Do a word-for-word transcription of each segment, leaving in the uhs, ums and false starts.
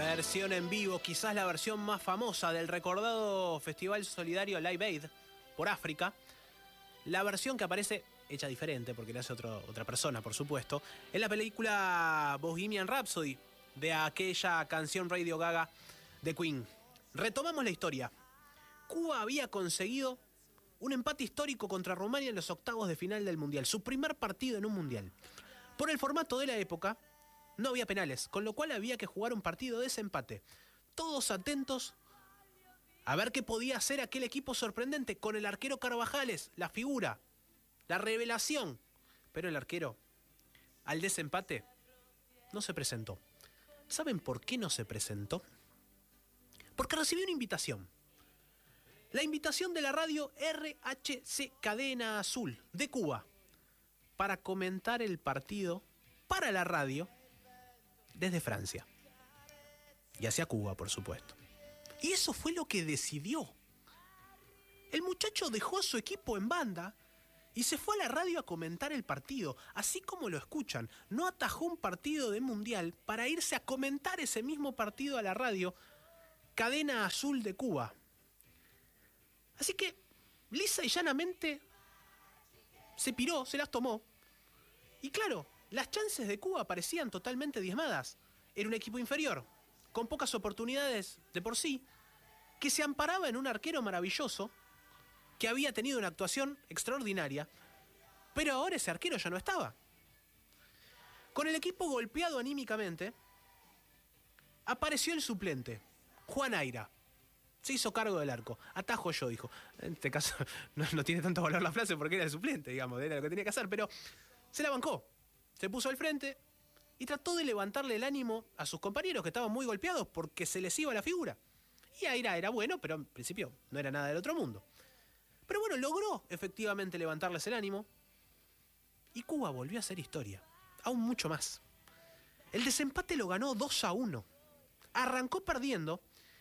Versión en vivo, quizás la versión más famosa del recordado Festival Solidario Live Aid por África. La versión que aparece, hecha diferente, porque la hace otro, otra persona, por supuesto, en la película Bohemian Rhapsody, de aquella canción Radio Gaga de Queen. Retomamos la historia. Cuba había conseguido un empate histórico contra Rumania en los octavos de final del Mundial, su primer partido en un Mundial. Por el formato de la época, no había penales, con lo cual había que jugar un partido de desempate. Todos atentos a ver qué podía hacer aquel equipo sorprendente con el arquero Carvajales, la figura, la revelación. Pero el arquero, al desempate, no se presentó. ¿Saben por qué no se presentó? Porque recibió una invitación. La invitación de la radio R H C Cadena Azul de Cuba para comentar el partido para la radio desde Francia. Y hacia Cuba, por supuesto. Y eso fue lo que decidió. El muchacho dejó a su equipo en banda y se fue a la radio a comentar el partido. Así como lo escuchan, no atajó un partido de Mundial para irse a comentar ese mismo partido a la radio Cadena Azul de Cuba. Así que, lisa y llanamente, se piró, se las tomó. Y claro, las chances de Cuba parecían totalmente diezmadas. Era un equipo inferior, con pocas oportunidades de por sí, que se amparaba en un arquero maravilloso, que había tenido una actuación extraordinaria, pero ahora ese arquero ya no estaba. Con el equipo golpeado anímicamente, apareció el suplente, Juan Aira. Se hizo cargo del arco. Atajo yo, dijo. En este caso no, no tiene tanto valor la frase porque era el suplente, digamos, era lo que tenía que hacer, pero se la bancó. Se puso al frente y trató de levantarle el ánimo a sus compañeros que estaban muy golpeados porque se les iba la figura. Y Aira era bueno, pero en principio no era nada del otro mundo. Pero bueno, logró efectivamente levantarles el ánimo y Cuba volvió a hacer historia, aún mucho más. El desempate lo ganó dos a uno. Arrancó perdiendo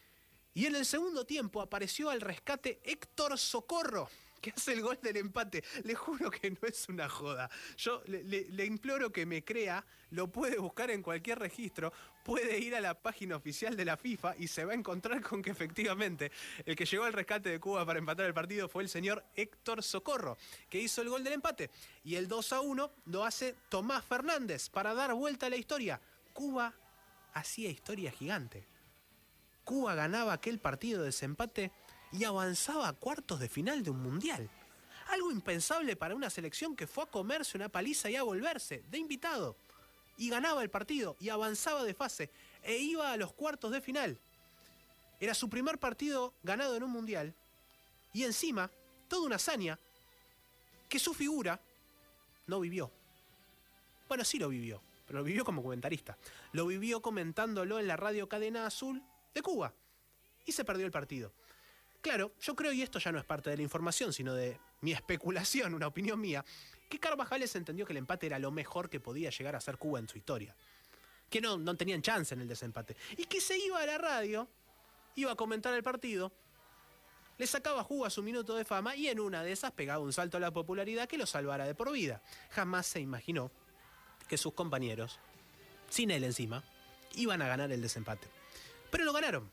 y en el segundo tiempo apareció al rescate Héctor Socorro, que hace el gol del empate. Le juro que no es una joda. Yo le, le, le imploro que me crea, lo puede buscar en cualquier registro, puede ir a la página oficial de la FIFA y se va a encontrar con que efectivamente el que llegó al rescate de Cuba para empatar el partido fue el señor Héctor Socorro, que hizo el gol del empate. Y el dos a uno lo hace Tomás Fernández para dar vuelta a la historia. Cuba hacía historia gigante. Cuba ganaba aquel partido de desempate y avanzaba a cuartos de final de un mundial. Algo impensable para una selección que fue a comerse una paliza y a volverse de invitado. Y ganaba el partido y avanzaba de fase e iba a los cuartos de final. Era su primer partido ganado en un mundial. Y encima, toda una hazaña que su figura no vivió. Bueno, sí lo vivió, pero lo vivió como comentarista. Lo vivió comentándolo en la radio Cadena Azul de Cuba. Y se perdió el partido. Claro, yo creo, y esto ya no es parte de la información, sino de mi especulación, una opinión mía, que Carvajales entendió que el empate era lo mejor que podía llegar a ser Cuba en su historia. Que no, no tenían chance en el desempate. Y que se iba a la radio, iba a comentar el partido, le sacaba jugo a su minuto de fama y en una de esas pegaba un salto a la popularidad que lo salvara de por vida. Jamás se imaginó que sus compañeros, sin él encima, iban a ganar el desempate. Pero lo ganaron.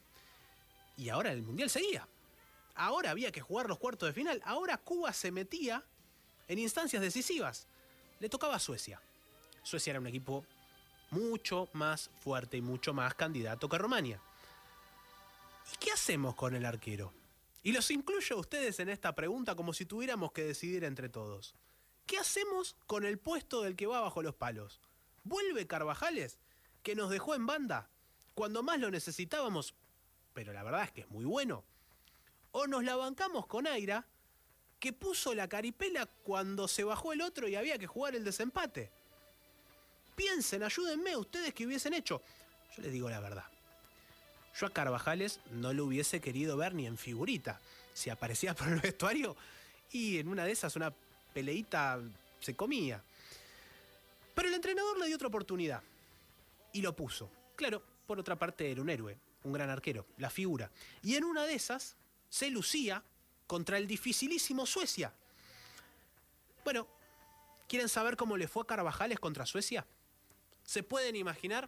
Y ahora el Mundial seguía. Ahora había que jugar los cuartos de final. Ahora Cuba se metía en instancias decisivas. Le tocaba a Suecia. Suecia era un equipo mucho más fuerte y mucho más candidato que Rumania. ¿Y qué hacemos con el arquero? Y los incluyo a ustedes en esta pregunta como si tuviéramos que decidir entre todos. ¿Qué hacemos con el puesto del que va bajo los palos? ¿Vuelve Carvajales, que nos dejó en banda cuando más lo necesitábamos, pero la verdad es que es muy bueno? ¿O nos la bancamos con Aira, que puso la caripela cuando se bajó el otro y había que jugar el desempate? Piensen, ayúdenme, ustedes que hubiesen hecho. Yo les digo la verdad. Yo a Carvajales no lo hubiese querido ver ni en figurita. Si aparecía por el vestuario y en una de esas una peleita se comía. Pero el entrenador le dio otra oportunidad y lo puso. Claro, por otra parte era un héroe, un gran arquero, la figura. Y en una de esas se lucía contra el dificilísimo Suecia. Bueno, ¿quieren saber cómo le fue a Carvajales contra Suecia? ¿Se pueden imaginar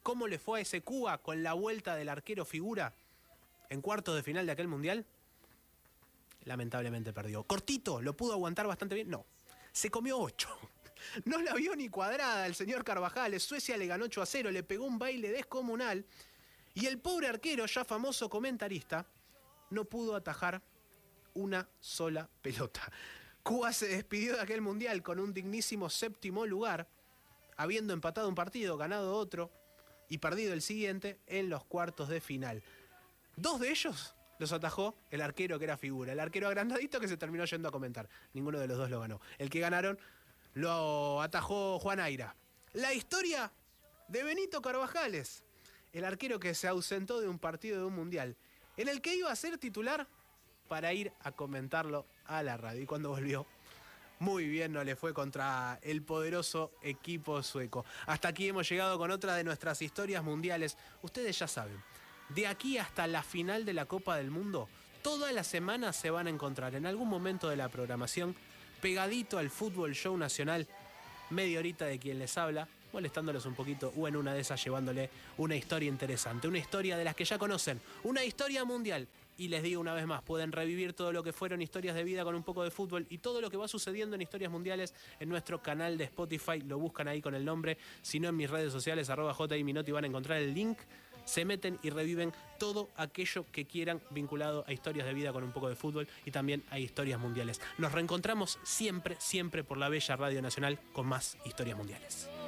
cómo le fue a ese Cuba con la vuelta del arquero figura en cuartos de final de aquel mundial? Lamentablemente perdió. Cortito, ¿lo pudo aguantar bastante bien? No. Se comió ocho. No la vio ni cuadrada el señor Carvajales. Suecia le ganó ocho a cero, le pegó un baile descomunal. Y el pobre arquero, ya famoso comentarista, no pudo atajar una sola pelota. Cuba se despidió de aquel mundial con un dignísimo séptimo lugar, habiendo empatado un partido, ganado otro y perdido el siguiente en los cuartos de final. Dos de ellos los atajó el arquero que era figura, el arquero agrandadito que se terminó yendo a comentar. Ninguno de los dos lo ganó. El que ganaron lo atajó Juan Aira. La historia de Benito Carvajales, el arquero que se ausentó de un partido de un mundial, en el que iba a ser titular para ir a comentarlo a la radio. Y cuando volvió, muy bien no le fue contra el poderoso equipo sueco. Hasta aquí hemos llegado con otra de nuestras historias mundiales. Ustedes ya saben, de aquí hasta la final de la Copa del Mundo, todas las semanas se van a encontrar en algún momento de la programación, pegadito al Fútbol Show Nacional, media horita de quien les habla, molestándolos un poquito o en una de esas llevándole una historia interesante, una historia de las que ya conocen, una historia mundial. Y les digo una vez más, pueden revivir todo lo que fueron historias de vida con un poco de fútbol y todo lo que va sucediendo en historias mundiales en nuestro canal de Spotify. Lo buscan ahí con el nombre, si no en mis redes sociales, arroba jminotti, van a encontrar el link. Se meten y reviven todo aquello que quieran vinculado a historias de vida con un poco de fútbol y también a historias mundiales. Nos reencontramos siempre, siempre por la bella Radio Nacional con más historias mundiales.